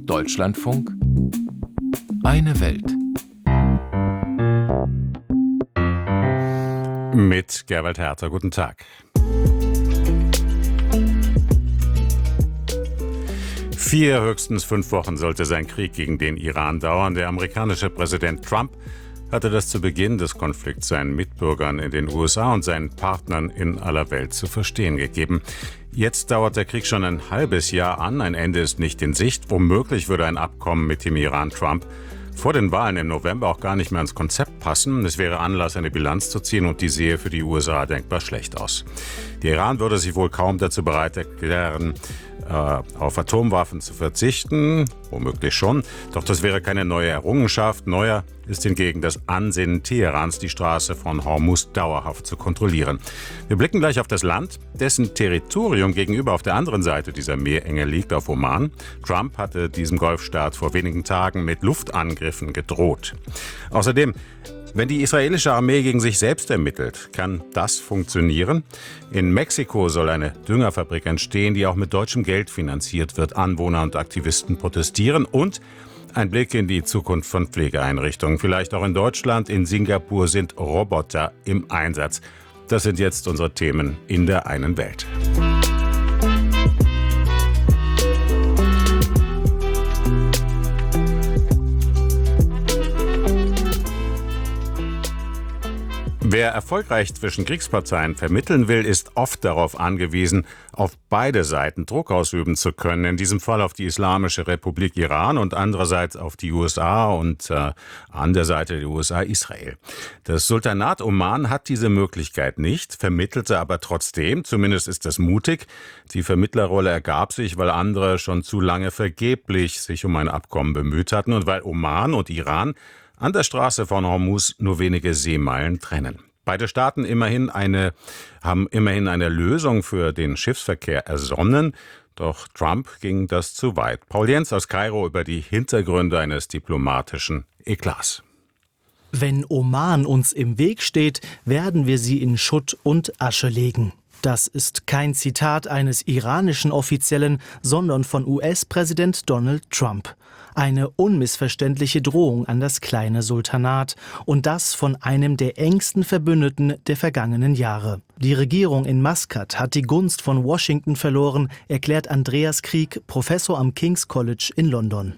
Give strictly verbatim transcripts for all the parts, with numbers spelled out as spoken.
Deutschlandfunk Eine Welt. Mit Gerwald Herter. Guten Tag. Vier, höchstens fünf Wochen sollte sein Krieg gegen den Iran dauern. Der amerikanische Präsident Trump hatte das zu Beginn des Konflikts seinen Mitbürgern in den U S A und seinen Partnern in aller Welt zu verstehen gegeben. Jetzt dauert der Krieg schon ein halbes Jahr an. Ein Ende ist nicht in Sicht. Womöglich würde ein Abkommen mit dem Iran Trump vor den Wahlen im November auch gar nicht mehr ins Konzept passen. Es wäre Anlass, eine Bilanz zu ziehen, und die sehe für die U S A denkbar schlecht aus. Der Iran würde sich wohl kaum dazu bereit erklären, auf Atomwaffen zu verzichten, womöglich schon. Doch das wäre keine neue Errungenschaft. Neuer ist hingegen das Ansinnen Teherans, die Straße von Hormuz dauerhaft zu kontrollieren. Wir blicken gleich auf das Land, dessen Territorium gegenüber auf der anderen Seite dieser Meerenge liegt, auf Oman. Trump hatte diesem Golfstaat vor wenigen Tagen mit Luftangriffen gedroht. Außerdem, wenn die israelische Armee gegen sich selbst ermittelt, kann das funktionieren? In Mexiko soll eine Düngerfabrik entstehen, die auch mit deutschem Geld finanziert wird. Anwohner und Aktivisten protestieren. Und ein Blick in die Zukunft von Pflegeeinrichtungen. Vielleicht auch in Deutschland. In Singapur sind Roboter im Einsatz. Das sind jetzt unsere Themen in der einen Welt. Wer erfolgreich zwischen Kriegsparteien vermitteln will, ist oft darauf angewiesen, auf beide Seiten Druck ausüben zu können. In diesem Fall auf die Islamische Republik Iran und andererseits auf die U S A und äh, an der Seite der U S A Israel. Das Sultanat Oman hat diese Möglichkeit nicht, vermittelte aber trotzdem, zumindest ist das mutig. Die Vermittlerrolle ergab sich, weil andere schon zu lange vergeblich sich um ein Abkommen bemüht hatten und weil Oman und Iran an der Straße von Hormuz nur wenige Seemeilen trennen. Beide Staaten immerhin eine, haben immerhin eine Lösung für den Schiffsverkehr ersonnen. Doch Trump ging das zu weit. Paul Jens aus Kairo über die Hintergründe eines diplomatischen Eklats. Wenn Oman uns im Weg steht, werden wir sie in Schutt und Asche legen. Das ist kein Zitat eines iranischen Offiziellen, sondern von U S-Präsident Donald Trump. Eine unmissverständliche Drohung an das kleine Sultanat, und das von einem der engsten Verbündeten der vergangenen Jahre. Die Regierung in Maskat hat die Gunst von Washington verloren, erklärt Andreas Krieg, Professor am King's College in London.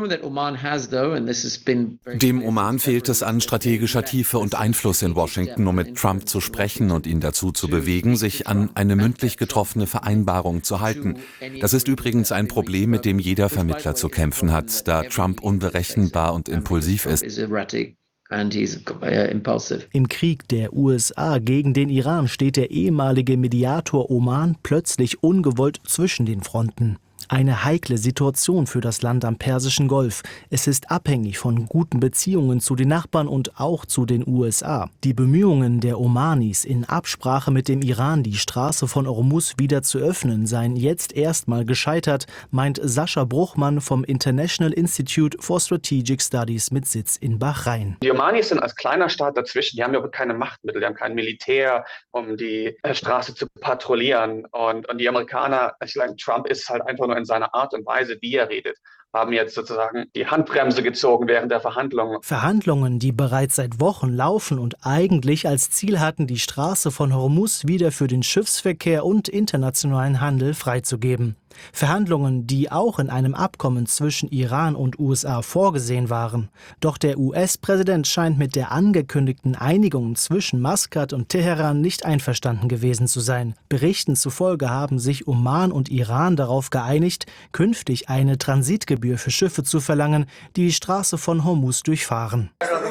Dem Oman fehlt es an strategischer Tiefe und Einfluss in Washington, um mit Trump zu sprechen und ihn dazu zu bewegen, sich an eine mündlich getroffene Vereinbarung zu halten. Das ist übrigens ein Problem, mit dem jeder Vermittler zu kämpfen hat, da Trump unberechenbar und impulsiv ist. Im Krieg der U S A gegen den Iran steht der ehemalige Mediator Oman plötzlich ungewollt zwischen den Fronten. Eine heikle Situation für das Land am Persischen Golf. Es ist abhängig von guten Beziehungen zu den Nachbarn und auch zu den U S A. Die Bemühungen der Omanis, in Absprache mit dem Iran die Straße von Hormuz wieder zu öffnen, seien jetzt erstmal gescheitert, meint Sascha Bruchmann vom International Institute for Strategic Studies mit Sitz in Bahrain. Die Omanis sind als kleiner Staat dazwischen. Die haben ja keine Machtmittel, die haben kein Militär, um die Straße zu patrouillieren. Und, und die Amerikaner, ich meine, Trump ist halt einfach nur in seiner Art und Weise, wie er redet, haben jetzt sozusagen die Handbremse gezogen während der Verhandlungen. Verhandlungen, die bereits seit Wochen laufen und eigentlich als Ziel hatten, die Straße von Hormuz wieder für den Schiffsverkehr und internationalen Handel freizugeben. Verhandlungen, die auch in einem Abkommen zwischen Iran und U S A vorgesehen waren. Doch der U S-Präsident scheint mit der angekündigten Einigung zwischen Maskat und Teheran nicht einverstanden gewesen zu sein. Berichten zufolge haben sich Oman und Iran darauf geeinigt, künftig eine Transitgebühr für Schiffe zu verlangen, die die Straße von Hormuz durchfahren.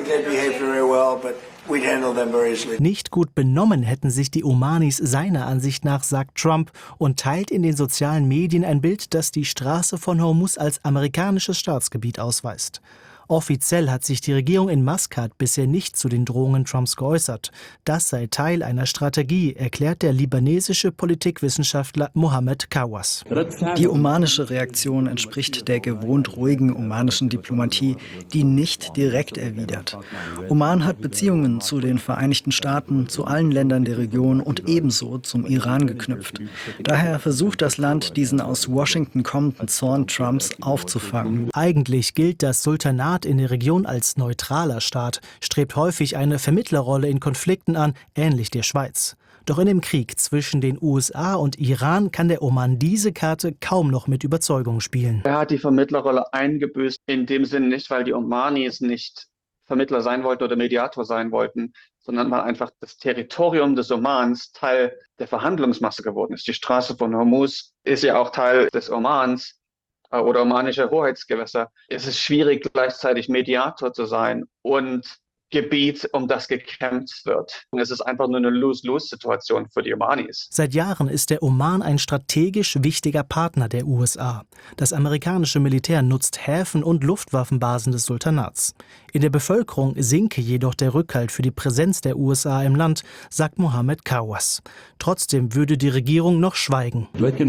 Nicht gut benommen hätten sich die Omanis seiner Ansicht nach, sagt Trump, und teilt in den sozialen Medien ein Bild, das die Straße von Hormuz als amerikanisches Staatsgebiet ausweist. Offiziell hat sich die Regierung in Maskat bisher nicht zu den Drohungen Trumps geäußert. Das sei Teil einer Strategie, erklärt der libanesische Politikwissenschaftler Mohammed Kawas. Die omanische Reaktion entspricht der gewohnt ruhigen omanischen Diplomatie, die nicht direkt erwidert. Oman hat Beziehungen zu den Vereinigten Staaten, zu allen Ländern der Region und ebenso zum Iran geknüpft. Daher versucht das Land, diesen aus Washington kommenden Zorn Trumps aufzufangen. Eigentlich gilt das Sultanat in der Region als neutraler Staat, strebt häufig eine Vermittlerrolle in Konflikten an, ähnlich der Schweiz. Doch in dem Krieg zwischen den U S A und Iran kann der Oman diese Karte kaum noch mit Überzeugung spielen. Er hat die Vermittlerrolle eingebüßt, in dem Sinne nicht, weil die Omanis nicht Vermittler sein wollten oder Mediator sein wollten, sondern weil einfach das Territorium des Omans Teil der Verhandlungsmasse geworden ist. Die Straße von Hormuz ist ja auch Teil des Omans oder omanischer Hoheitsgewässer. Es ist schwierig, gleichzeitig Mediator zu sein und Gebiet, um das gekämpft wird. Es ist einfach nur eine Lose-Lose-Situation für die Omanis. Seit Jahren ist der Oman ein strategisch wichtiger Partner der U S A. Das amerikanische Militär nutzt Häfen und Luftwaffenbasen des Sultanats. In der Bevölkerung sinke jedoch der Rückhalt für die Präsenz der U S A im Land, sagt Mohammed Kawas. Trotzdem würde die Regierung noch schweigen.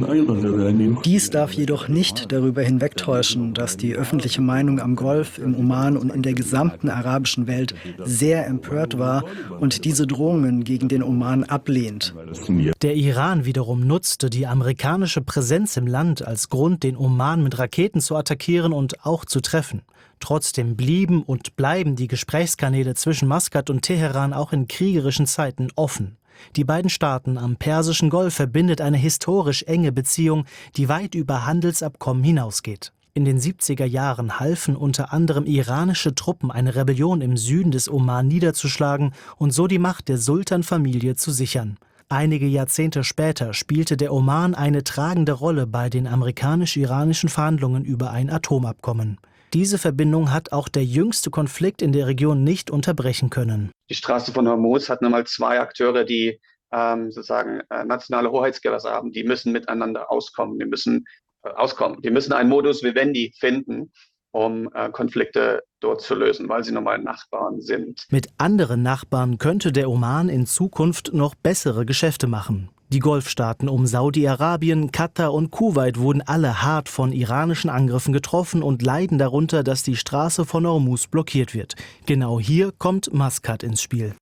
Dies darf jedoch nicht darüber hinwegtäuschen, dass die öffentliche Meinung am Golf, im Oman und in der gesamten arabischen Welt sehr empört war und diese Drohungen gegen den Oman ablehnt. Der Iran wiederum nutzte die amerikanische Präsenz im Land als Grund, den Oman mit Raketen zu attackieren und auch zu treffen. Trotzdem blieben und bleiben die Gesprächskanäle zwischen Maskat und Teheran auch in kriegerischen Zeiten offen. Die beiden Staaten am Persischen Golf verbindet eine historisch enge Beziehung, die weit über Handelsabkommen hinausgeht. In den siebziger Jahren halfen unter anderem iranische Truppen, eine Rebellion im Süden des Oman niederzuschlagen und so die Macht der Sultanfamilie zu sichern. Einige Jahrzehnte später spielte der Oman eine tragende Rolle bei den amerikanisch-iranischen Verhandlungen über ein Atomabkommen. Diese Verbindung hat auch der jüngste Konflikt in der Region nicht unterbrechen können. Die Straße von Hormuz hat nochmal zwei Akteure, die ähm, sozusagen äh, nationale Hoheitsgewässer haben. Die müssen miteinander auskommen. Die müssen äh, auskommen. Die müssen einen Modus vivendi finden, um äh, Konflikte dort zu lösen, weil sie normal Nachbarn sind. Mit anderen Nachbarn könnte der Oman in Zukunft noch bessere Geschäfte machen. Die Golfstaaten um Saudi-Arabien, Katar und Kuwait wurden alle hart von iranischen Angriffen getroffen und leiden darunter, dass die Straße von Hormuz blockiert wird. Genau hier kommt Maskat ins Spiel.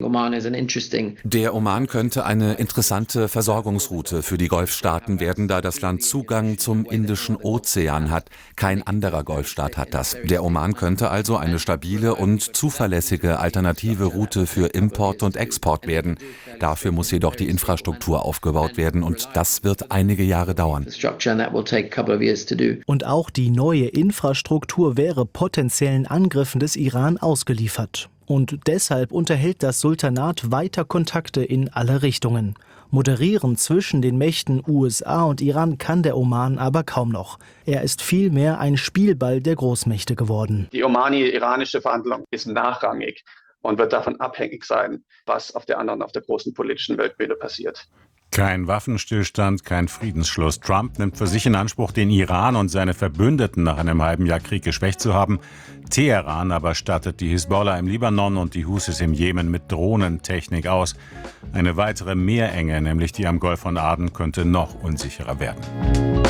Der Oman könnte eine interessante Versorgungsroute für die Golfstaaten werden, da das Land Zugang zum Indischen Ozean hat. Kein anderer Golfstaat hat das. Der Oman könnte also eine stabile und zuverlässige alternative Route für Import und Export werden. Dafür muss jedoch die Infrastruktur aufgebaut werden und das wird einige Jahre dauern. Und auch die neue Infrastruktur wäre potenziellen Angriffen des Iran ausgeliefert. Und deshalb unterhält das Sultanat weiter Kontakte in alle Richtungen. Moderieren zwischen den Mächten U S A und Iran kann der Oman aber kaum noch. Er ist vielmehr ein Spielball der Großmächte geworden. Die omani-iranische Verhandlung ist nachrangig und wird davon abhängig sein, was auf der anderen, auf der großen politischen Weltbühne passiert. Kein Waffenstillstand, kein Friedensschluss. Trump nimmt für sich in Anspruch, den Iran und seine Verbündeten nach einem halben Jahr Krieg geschwächt zu haben. Teheran aber stattet die Hisbollah im Libanon und die Husis im Jemen mit Drohnentechnik aus. Eine weitere Meerenge, nämlich die am Golf von Aden, könnte noch unsicherer werden.